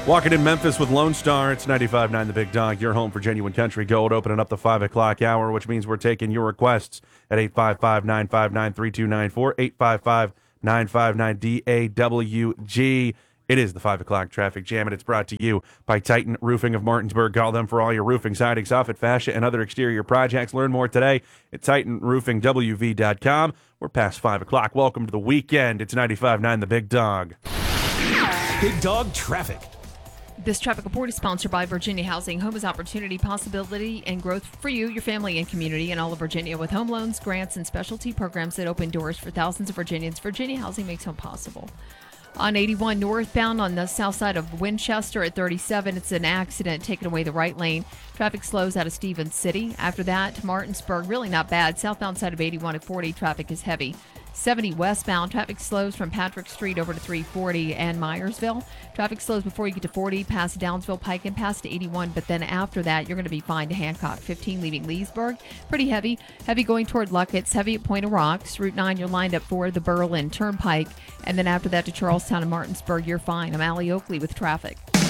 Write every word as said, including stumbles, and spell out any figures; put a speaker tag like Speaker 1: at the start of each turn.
Speaker 1: Walking in Memphis with Lone Star. It's ninety-five point nine The Big Dog, your home for genuine country gold, opening up the five o'clock hour, which means we're taking your requests at eight five five, nine five nine, three two nine four, eight five five, nine five nine, D A W G. It is the five o'clock traffic jam, and it's brought to you by Titan Roofing of Martinsburg. Call them for all your roofing, siding, soffit, fascia, and other exterior projects. Learn more today at titan roofing w v dot com. We're past five o'clock. Welcome to the weekend. It's ninety-five point nine The Big Dog.
Speaker 2: Big Dog Traffic.
Speaker 3: This traffic report is sponsored by Virginia Housing. Home is opportunity, possibility, and growth for you, your family, and community in all of Virginia. With home loans, grants, and specialty programs that open doors for thousands of Virginians, Virginia Housing makes home possible. On eighty-one northbound on the south side of Winchester at thirty-seven, it's an accident taking away the right lane. Traffic slows out of Stevens City. After that, Martinsburg, really not bad. Southbound side of eighty-one at forty, traffic is heavy. seventy westbound, traffic slows from Patrick Street over to three forty and Myersville. Traffic slows before you get to forty, past Downsville Pike and past eighty-one, but then after that, you're going to be fine to Hancock. fifteen leaving Leesburg, pretty heavy. Heavy going toward Luckett's, heavy at Point of Rocks. Route nine, you're lined up for the Berlin Turnpike. And then after that to Charlestown and Martinsburg, you're fine. I'm Allie Oakley with traffic.